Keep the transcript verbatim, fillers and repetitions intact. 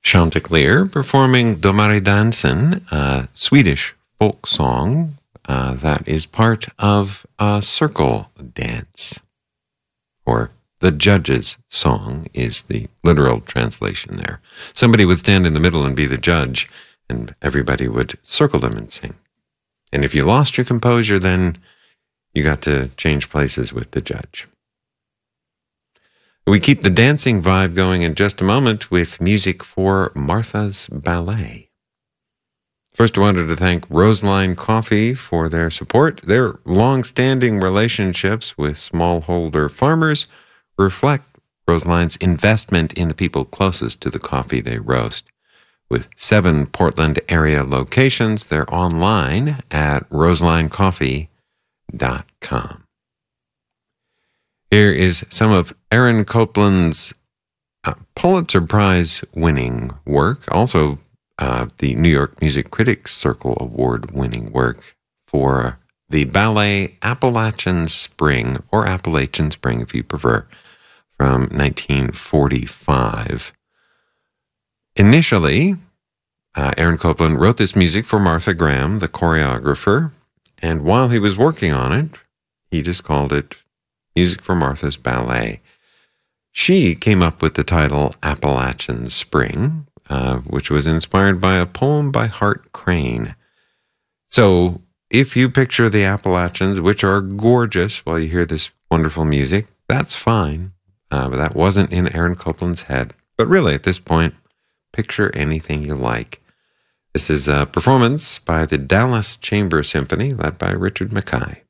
Chanticleer performing Domaridansen, a Swedish folk song uh, that is part of a circle dance, or the judge's song is the literal translation there. Somebody would stand in the middle and be the judge, and everybody would circle them and sing. And if you lost your composure, then you got to change places with the judge. We keep the dancing vibe going in just a moment with music for Martha's Ballet. First, I wanted to thank Roseline Coffee for their support. Their long-standing relationships with smallholder farmers reflect Roseline's investment in the people closest to the coffee they roast. With seven Portland area locations, they're online at roseline coffee dot com. Here is some of Aaron Copland's uh, Pulitzer Prize-winning work, also uh, the New York Music Critics Circle Award-winning work for the ballet Appalachian Spring, or Appalachian Spring if you prefer, from nineteen forty-five. Initially, uh, Aaron Copland wrote this music for Martha Graham, the choreographer, and while he was working on it, he just called it Music for Martha's Ballet. She came up with the title Appalachian Spring, uh, which was inspired by a poem by Hart Crane. So if you picture the Appalachians, which are gorgeous while you hear this wonderful music, that's fine. Uh, but that wasn't in Aaron Copland's head. But really, at this point, picture anything you like. This is a performance by the Dallas Chamber Symphony, led by Richard Mackay.